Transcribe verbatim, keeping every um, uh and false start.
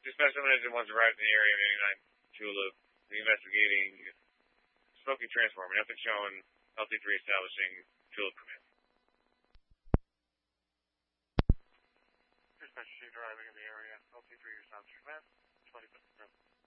Dispatch seven engine once arrived in the area of eighty-nine Tulip, investigating smoking transformer. Nothing shown. L T three establishing Tulip command. Dispatch received arriving in the area. L T three establishing command. twenty minutes.